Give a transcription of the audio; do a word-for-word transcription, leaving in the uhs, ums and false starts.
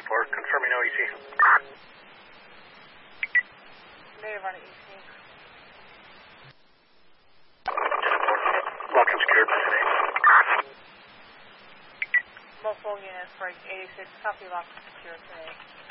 four, confirming O E T. Native on E C. Locked and secured by today. Multiple units, break eighty-six, copy locked and secure today.